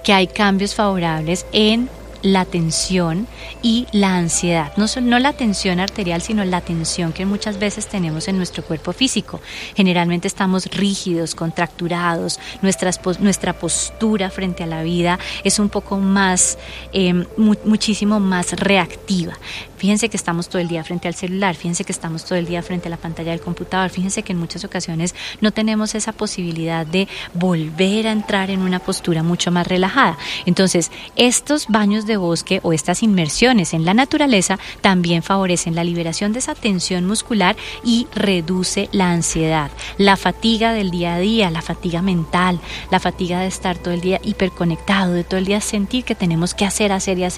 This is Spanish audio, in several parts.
que hay cambios favorables en la tensión y la ansiedad, no la tensión arterial, sino la tensión que muchas veces tenemos en nuestro cuerpo físico. Generalmente estamos rígidos, contracturados, nuestra postura frente a la vida es un poco más, muchísimo más reactiva. Fíjense que estamos todo el día frente al celular, fíjense que estamos todo el día frente a la pantalla del computador, fíjense que en muchas ocasiones no tenemos esa posibilidad de volver a entrar en una postura mucho más relajada. Entonces, estos baños de bosque o estas inmersiones en la naturaleza también favorecen la liberación de esa tensión muscular y reduce la ansiedad, la fatiga del día a día, la fatiga mental, la fatiga de estar todo el día hiperconectado, de todo el día sentir que tenemos que hacer,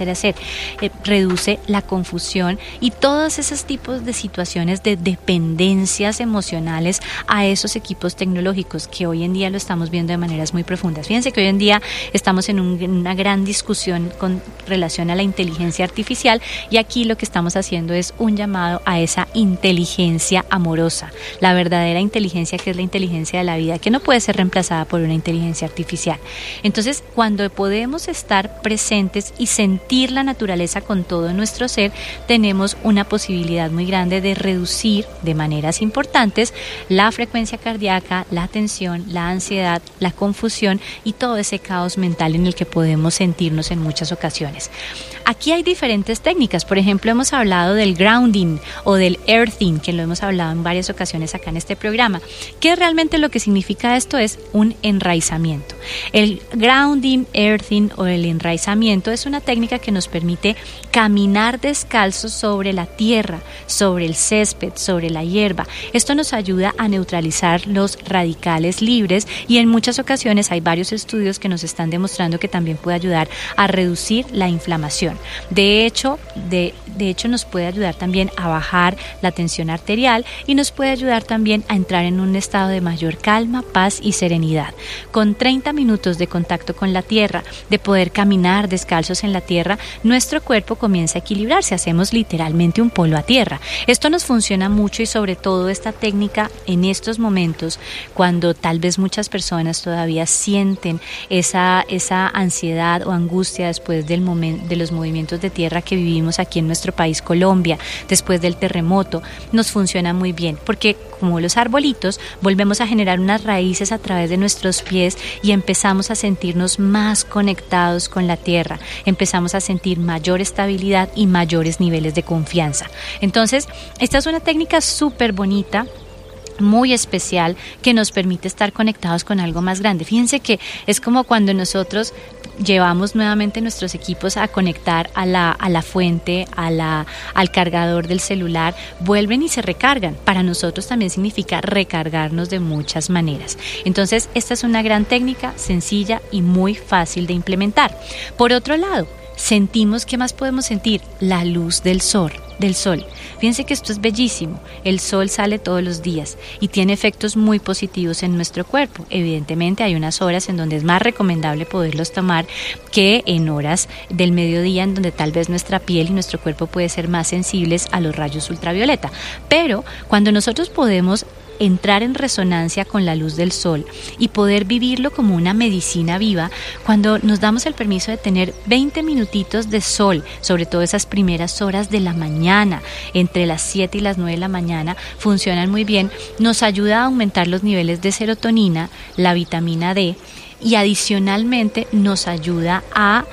reduce la confusión y todos esos tipos de situaciones de dependencias emocionales a esos equipos tecnológicos que hoy en día lo estamos viendo de maneras muy profundas. Fíjense que hoy en día estamos en una gran discusión con relación a la inteligencia artificial y aquí lo que estamos haciendo es un llamado a esa inteligencia amorosa, la verdadera inteligencia que es la inteligencia de la vida, que no puede ser reemplazada por una inteligencia artificial. Entonces, cuando podemos estar presentes y sentir la naturaleza con todo nuestro ser, tenemos una posibilidad muy grande de reducir de maneras importantes la frecuencia cardíaca, la tensión, la ansiedad, la confusión y todo ese caos mental en el que podemos sentirnos en muchas ocasiones. Aquí hay diferentes técnicas. Por ejemplo, hemos hablado del grounding o del earthing, que lo hemos hablado en varias ocasiones acá en este programa, que realmente lo que significa esto es un enraizamiento. El grounding, earthing o el enraizamiento es una técnica que nos permite caminar descalzos sobre la tierra, sobre el césped, sobre la hierba. Esto nos ayuda a neutralizar los radicales libres y en muchas ocasiones hay varios estudios que nos están demostrando que también puede ayudar a reducir la inflamación. De hecho, nos puede ayudar también a bajar la tensión arterial y nos puede ayudar también a entrar en un estado de mayor calma, paz y serenidad. Con 30 minutos de contacto con la tierra, de poder caminar descalzos en la tierra, nuestro cuerpo comienza a equilibrarse, hacemos literalmente un polo a tierra. Esto nos funciona mucho y sobre todo esta técnica en estos momentos, cuando tal vez muchas personas todavía sienten esa ansiedad o angustia después de los movimientos de tierra que vivimos aquí en nuestro país, Colombia, después del terremoto, nos funciona muy bien, porque como los arbolitos, volvemos a generar unas raíces a través de nuestros pies y empezamos a sentirnos más conectados con la tierra, empezamos a sentir mayor estabilidad y mayores niveles de confianza. Entonces, esta es una técnica súper bonita, muy especial, que nos permite estar conectados con algo más grande. Fíjense que es como cuando nosotros llevamos nuevamente nuestros equipos a conectar a la fuente, al cargador del celular, vuelven y se recargan. Para nosotros también significa recargarnos de muchas maneras. Entonces, esta es una gran técnica, sencilla y muy fácil de implementar. Por otro lado, sentimos, ¿qué más podemos sentir? La luz del sol. Fíjense que esto es bellísimo. El sol sale todos los días y tiene efectos muy positivos en nuestro cuerpo. Evidentemente hay unas horas en donde es más recomendable poderlos tomar que en horas del mediodía, en donde tal vez nuestra piel y nuestro cuerpo puede ser más sensibles a los rayos ultravioleta. Pero cuando nosotros podemos entrar en resonancia con la luz del sol y poder vivirlo como una medicina viva, cuando nos damos el permiso de tener 20 minutitos de sol, sobre todo esas primeras horas de la mañana, entre las 7 y las 9 de la mañana, funcionan muy bien, nos ayuda a aumentar los niveles de serotonina, la vitamina D y adicionalmente nos ayuda a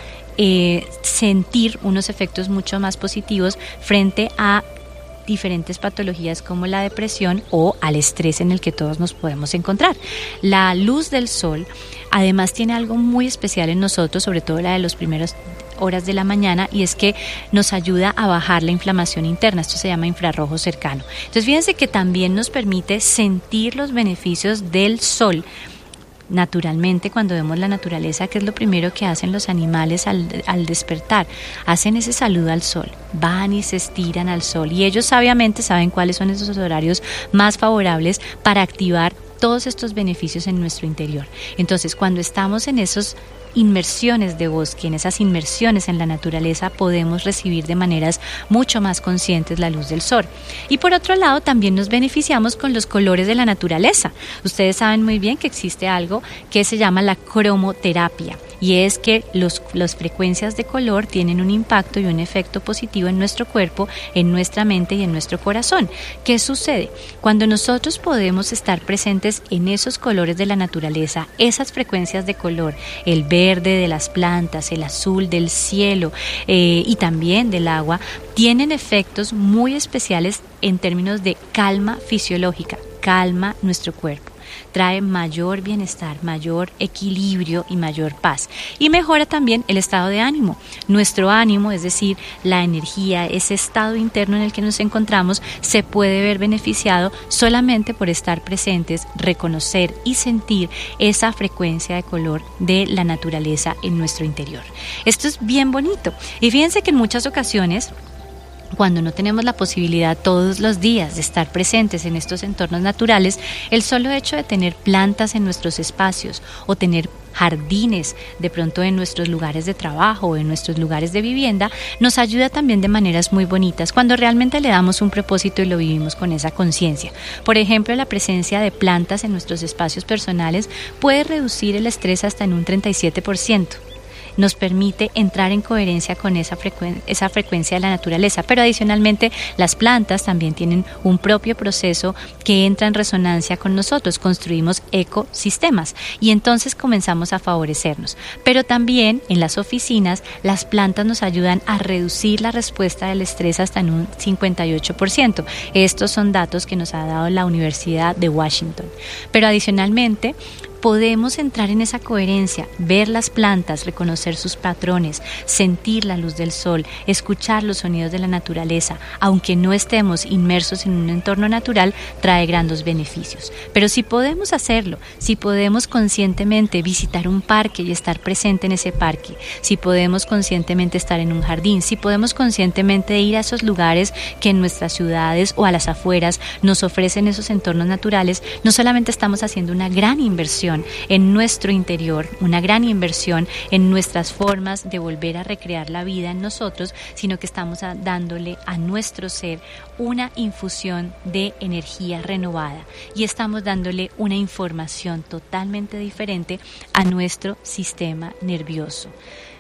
sentir unos efectos mucho más positivos frente a diferentes patologías como la depresión o al estrés en el que todos nos podemos encontrar. La luz del sol además tiene algo muy especial en nosotros, sobre todo la de las primeras horas de la mañana, y es que nos ayuda a bajar la inflamación interna. Esto se llama infrarrojo cercano. Entonces fíjense que también nos permite sentir los beneficios del sol. Naturalmente, cuando vemos la naturaleza, ¿qué es lo primero que hacen los animales al despertar? Hacen ese saludo al sol, van y se estiran al sol y ellos sabiamente saben cuáles son esos horarios más favorables para activar todos estos beneficios en nuestro interior. Entonces, cuando estamos en esas inmersiones de bosque, en esas inmersiones en la naturaleza, podemos recibir de maneras mucho más conscientes la luz del sol. Y por otro lado, también nos beneficiamos con los colores de la naturaleza. Ustedes saben muy bien que existe algo que se llama la cromoterapia. y es que las frecuencias de color tienen un impacto y un efecto positivo en nuestro cuerpo, en nuestra mente y en nuestro corazón. ¿Qué sucede? Cuando nosotros podemos estar presentes en esos colores de la naturaleza, esas frecuencias de color, el verde de las plantas, el azul del cielo y también del agua, tienen efectos muy especiales en términos de calma fisiológica, calma nuestro cuerpo. Trae mayor bienestar, mayor equilibrio y mayor paz. Y mejora también el estado de ánimo. Nuestro ánimo, es decir, la energía, ese estado interno en el que nos encontramos, se puede ver beneficiado solamente por estar presentes, reconocer y sentir esa frecuencia de color de la naturaleza en nuestro interior. Esto es bien bonito. Y fíjense que en muchas ocasiones, cuando no tenemos la posibilidad todos los días de estar presentes en estos entornos naturales, el solo hecho de tener plantas en nuestros espacios o tener jardines de pronto en nuestros lugares de trabajo o en nuestros lugares de vivienda nos ayuda también de maneras muy bonitas cuando realmente le damos un propósito y lo vivimos con esa conciencia. Por ejemplo, la presencia de plantas en nuestros espacios personales puede reducir el estrés hasta en un 37%. Nos permite entrar en coherencia con esa frecuencia de la naturaleza, pero adicionalmente las plantas también tienen un propio proceso que entra en resonancia con nosotros, construimos ecosistemas y entonces comenzamos a favorecernos. Pero también en las oficinas las plantas nos ayudan a reducir la respuesta del estrés hasta en un 58%. Estos son datos que nos ha dado la Universidad de Washington. Pero adicionalmente podemos entrar en esa coherencia, ver las plantas, reconocer sus patrones, sentir la luz del sol, escuchar los sonidos de la naturaleza. Aunque no estemos inmersos en un entorno natural, trae grandes beneficios. Pero si podemos hacerlo, si podemos conscientemente visitar un parque y estar presente en ese parque, si podemos conscientemente estar en un jardín, si podemos conscientemente ir a esos lugares que en nuestras ciudades o a las afueras nos ofrecen esos entornos naturales, no solamente estamos haciendo una gran inversión en nuestro interior, una gran inversión en nuestras formas de volver a recrear la vida en nosotros, sino que estamos dándole a nuestro ser una infusión de energía renovada y estamos dándole una información totalmente diferente a nuestro sistema nervioso.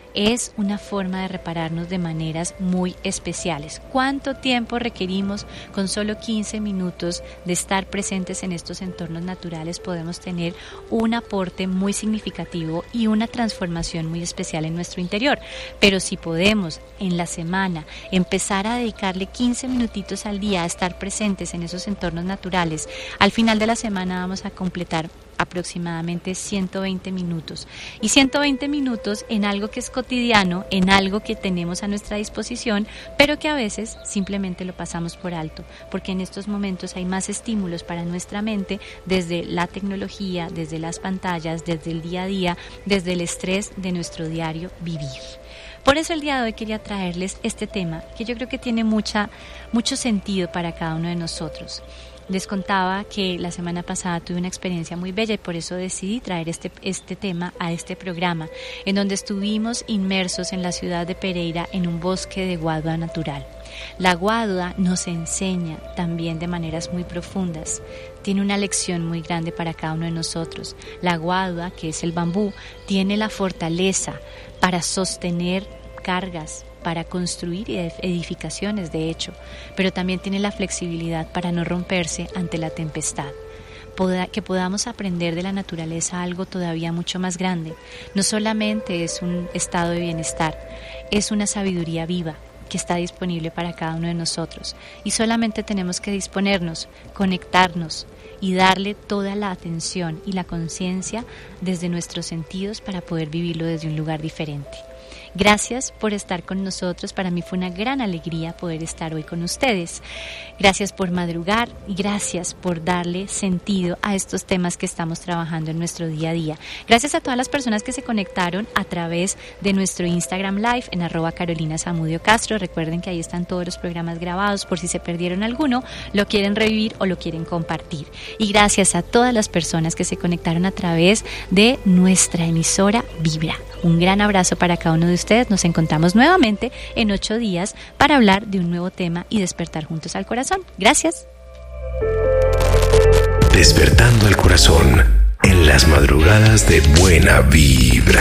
Es una forma de repararnos de maneras muy especiales. ¿Cuánto tiempo requerimos? Con solo 15 minutos de estar presentes en estos entornos naturales podemos tener un aporte muy significativo y una transformación muy especial en nuestro interior. Pero si podemos en la semana empezar a dedicarle 15 minutitos al día a estar presentes en esos entornos naturales, al final de la semana vamos a completar aproximadamente 120 minutos. Y 120 minutos en algo que es cotidiano, en algo que tenemos a nuestra disposición, pero que a veces simplemente lo pasamos por alto, porque en estos momentos hay más estímulos para nuestra mente desde la tecnología, desde las pantallas, desde el día a día, desde el estrés de nuestro diario vivir. Por eso el día de hoy quería traerles este tema que yo creo que tiene mucho sentido para cada uno de nosotros. Les contaba que la semana pasada tuve una experiencia muy bella y por eso decidí traer este tema a este programa, en donde estuvimos inmersos en la ciudad de Pereira en un bosque de guadua natural. La guadua nos enseña también de maneras muy profundas. Tiene una lección muy grande para cada uno de nosotros. La guadua, que es el bambú, tiene la fortaleza para sostener cargas, para construir edificaciones, de hecho, pero también tiene la flexibilidad para no romperse ante la tempestad. Que podamos aprender de la naturaleza algo todavía mucho más grande. No solamente es un estado de bienestar, es una sabiduría viva que está disponible para cada uno de nosotros. Y solamente tenemos que disponernos, conectarnos y darle toda la atención y la conciencia desde nuestros sentidos para poder vivirlo desde un lugar diferente. Gracias por estar con nosotros. Para mí fue una gran alegría poder estar hoy con ustedes. Gracias por madrugar y gracias por darle sentido a estos temas que estamos trabajando en nuestro día a día. Gracias a todas las personas que se conectaron a través de nuestro Instagram Live en @CarolinaZamudio_Castro. Recuerden que ahí están todos los programas grabados por si se perdieron alguno, lo quieren revivir o lo quieren compartir. Y gracias a todas las personas que se conectaron a través de nuestra emisora Vibra. Un gran abrazo para cada uno de ustedes. Nos encontramos nuevamente en 8 días para hablar de un nuevo tema y despertar juntos al corazón. Gracias. Despertando el corazón en las madrugadas de Buena Vibra.